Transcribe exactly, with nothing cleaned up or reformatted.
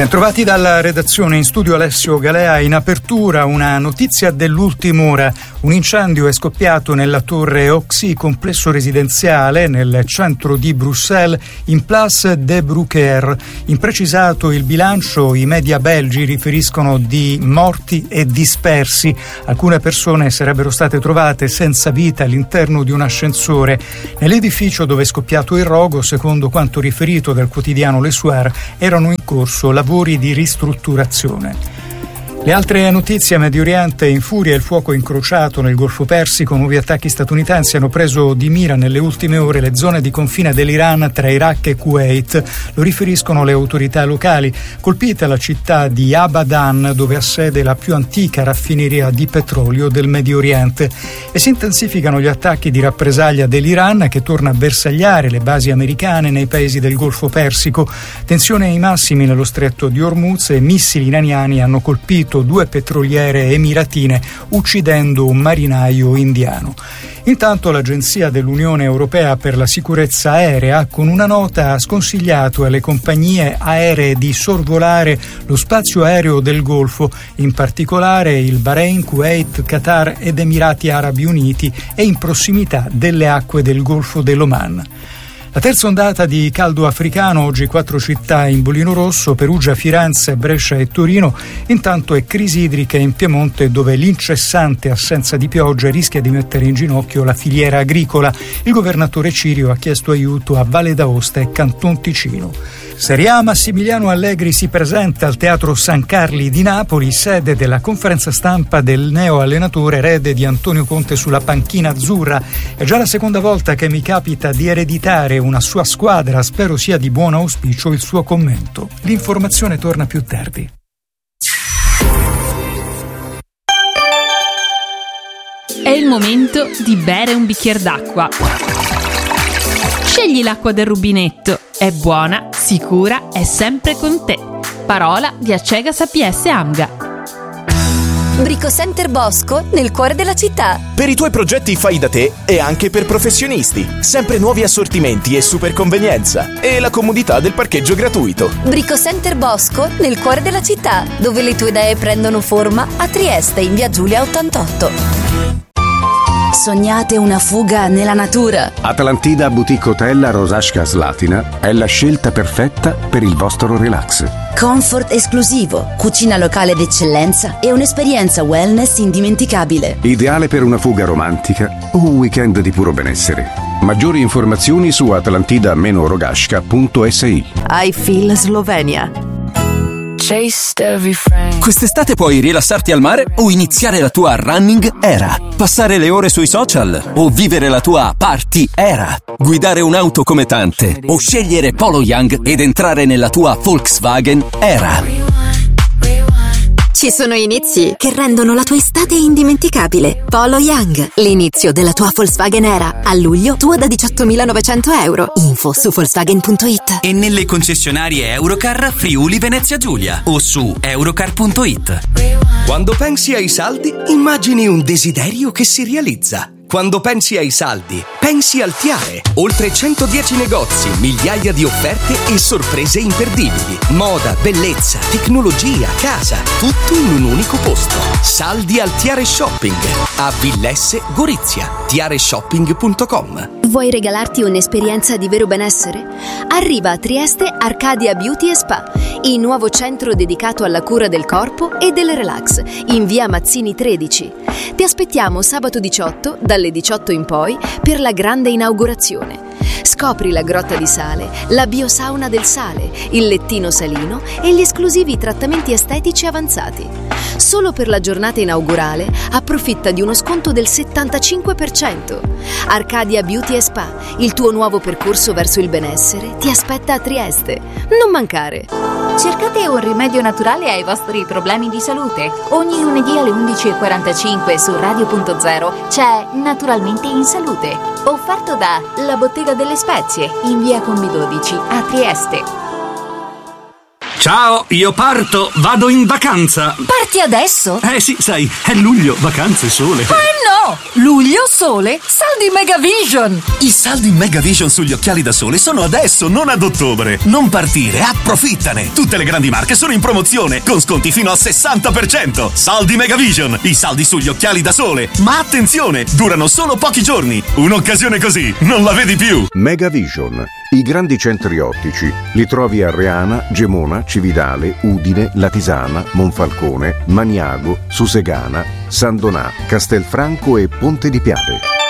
Bentrovati dalla redazione, in studio Alessio Galea. In apertura una notizia dell'ultima ora. Un incendio è scoppiato nella torre Oxy, complesso residenziale nel centro di Bruxelles, in Place de Brucker. Imprecisato il bilancio, i media belgi riferiscono di morti e dispersi. Alcune persone sarebbero state trovate senza vita all'interno di un ascensore. Nell'edificio dove è scoppiato il rogo, secondo quanto riferito dal quotidiano Le Soir, erano in corso lavori di ristrutturazione. Le altre notizie: Medio Oriente in furia, il fuoco incrociato nel Golfo Persico, nuovi attacchi statunitensi hanno preso di mira nelle ultime ore le zone di confine dell'Iran tra Iraq e Kuwait, lo riferiscono le autorità locali. Colpita la città di Abadan, dove ha sede la più antica raffineria di petrolio del Medio Oriente, e si intensificano gli attacchi di rappresaglia dell'Iran, che torna a bersagliare le basi americane nei paesi del Golfo Persico. Tensione ai massimi nello stretto di Hormuz e missili iraniani hanno colpito due petroliere emiratine, uccidendo un marinaio indiano. Intanto l'Agenzia dell'Unione Europea per la sicurezza aerea, con una nota, ha sconsigliato alle compagnie aeree di sorvolare lo spazio aereo del Golfo, in particolare il Bahrain, Kuwait, Qatar ed Emirati Arabi Uniti, e in prossimità delle acque del Golfo dell'Oman. La terza ondata di caldo africano, oggi quattro città in bollino rosso: Perugia, Firenze, Brescia e Torino. Intanto è crisi idrica in Piemonte, dove l'incessante assenza di pioggia rischia di mettere in ginocchio la filiera agricola. Il governatore Cirio ha chiesto aiuto a Valle d'Aosta e Canton Ticino. Serie A: Massimiliano Allegri si presenta al Teatro San Carli di Napoli, sede della conferenza stampa del neo allenatore erede di Antonio Conte sulla panchina azzurra. È già la seconda volta che mi capita di ereditare una sua squadra, spero sia di buon auspicio il suo commento. L'informazione torna più tardi. È il momento di bere un bicchiere d'acqua. Scegli l'acqua del rubinetto. È buona, sicura, è sempre con te. Parola di Acegas A P S Amga. Bricocenter Bosco, nel cuore della città. Per i tuoi progetti fai da te e anche per professionisti. Sempre nuovi assortimenti e super convenienza. E la comodità del parcheggio gratuito. Bricocenter Bosco, nel cuore della città, dove le tue idee prendono forma, a Trieste, in via Giulia ottantotto. Sognate una fuga nella natura? Atlantida Boutique Hotel a Rosasca Slatina è la scelta perfetta per il vostro relax. Comfort esclusivo, cucina locale d'eccellenza e un'esperienza wellness indimenticabile. Ideale per una fuga romantica o un weekend di puro benessere. Maggiori informazioni su atlantida rogasca punto es i. I feel Slovenia. Quest'estate puoi rilassarti al mare o iniziare la tua running era, passare le ore sui social o vivere la tua party era, guidare un'auto come tante o scegliere Polo Young ed entrare nella tua Volkswagen era. Ci sono inizi che rendono la tua estate indimenticabile. Polo Young, l'inizio della tua Volkswagen Era. A luglio, tua da diciottomilanovecento euro. Info su Volkswagen punto it. E nelle concessionarie Eurocar Friuli Venezia Giulia o su Eurocar punto it. Quando pensi ai saldi, immagini un desiderio che si realizza. Quando pensi ai saldi, pensi al Tiare. Oltre centodieci negozi, migliaia di offerte e sorprese imperdibili. Moda, bellezza, tecnologia, casa, tutto in un unico posto. Saldi al Tiare Shopping a Villesse, Gorizia. tiare shopping punto com. Vuoi regalarti un'esperienza di vero benessere? Arriva a Trieste Arcadia Beauty e Spa, il nuovo centro dedicato alla cura del corpo e del relax, in via Mazzini tredici. Ti aspettiamo sabato diciotto, dalle diciotto in poi, per la grande inaugurazione. Scopri la grotta di sale, la biosauna del sale, il lettino salino e gli esclusivi trattamenti estetici avanzati. Solo per la giornata inaugurale approfitta di uno sconto del settantacinque per cento. Arcadia Beauty e Spa, il tuo nuovo percorso verso il benessere, ti aspetta a Trieste. Non mancare! Cercate un rimedio naturale ai vostri problemi di salute. Ogni lunedì alle undici e quarantacinque su Radio Punto Zero c'è Naturalmente in Salute, offerto da La Bottega delle Spezie in via Combi dodici a Trieste. Ciao, io parto, vado in vacanza. Parti adesso? Eh sì, sai, è luglio, vacanze, sole. Ma No! Luglio, sole, saldi Megavision! I saldi Megavision sugli occhiali da sole sono adesso, non ad ottobre. Non partire, approfittane! Tutte le grandi marche sono in promozione, con sconti fino al sessanta per cento. Saldi Megavision, i saldi sugli occhiali da sole. Ma attenzione, durano solo pochi giorni. Un'occasione così, non la vedi più. Megavision, i grandi centri ottici. Li trovi a Reana, Gemona, Cividale, Udine, Latisana, Monfalcone, Maniago, Susegana, San Donà, Castelfranco e Ponte di Piave.